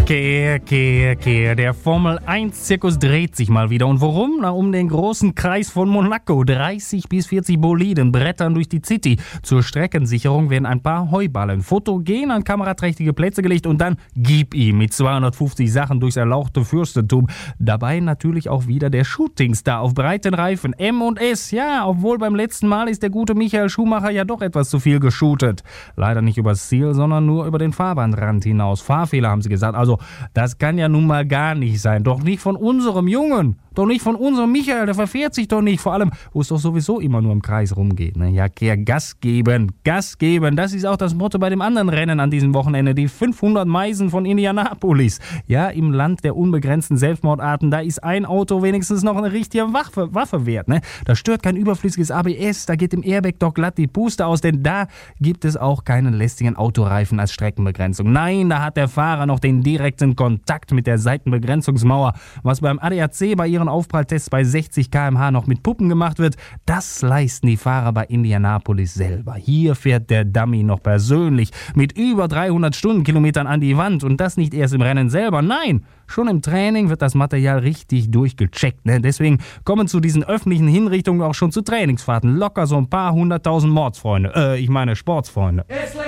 Kehr. Der Formel-1-Zirkus dreht sich mal wieder. Und warum? Na, um den großen Kreis von Monaco. 30 bis 40 Boliden brettern durch die City. Zur Streckensicherung werden ein paar Heuballen fotogen an kameraträchtige Plätze gelegt und dann gib ihm mit 250 Sachen durchs erlauchte Fürstentum. Dabei natürlich auch wieder der Shootingstar auf breiten Reifen. M&S, ja, obwohl beim letzten Mal ist der gute Michael Schumacher ja doch etwas zu viel geshootet. Leider nicht übers Ziel, sondern nur über den Fahrbahnrand hinaus. Fahrfehler, haben sie gesagt. Also, das kann ja nun mal gar nicht sein. Doch nicht von unserem Jungen. Doch nicht von unserem Michael, der verfährt sich doch nicht. Vor allem, wo es doch sowieso immer nur im Kreis rumgeht. Ne? Ja, Gas geben. Das ist auch das Motto bei dem anderen Rennen an diesem Wochenende. Die 500 Meisen von Indianapolis. Ja, im Land der unbegrenzten Selbstmordarten, da ist ein Auto wenigstens noch eine richtige Waffe wert. Ne? Da stört kein überflüssiges ABS, da geht dem Airbag doch glatt die Puste aus, denn da gibt es auch keinen lästigen Autoreifen als Streckenbegrenzung. Nein, da hat der Fahrer noch den direkten Kontakt mit der Seitenbegrenzungsmauer. Was beim ADAC bei ihren Aufpralltests bei 60 km/h noch mit Puppen gemacht wird, das leisten die Fahrer bei Indianapolis selber. Hier fährt der Dummy noch persönlich mit über 300 Stundenkilometern an die Wand und das nicht erst im Rennen selber, nein, schon im Training wird das Material richtig durchgecheckt. Ne? Deswegen kommen zu diesen öffentlichen Hinrichtungen auch schon zu Trainingsfahrten locker so ein paar 100.000 Sportsfreunde.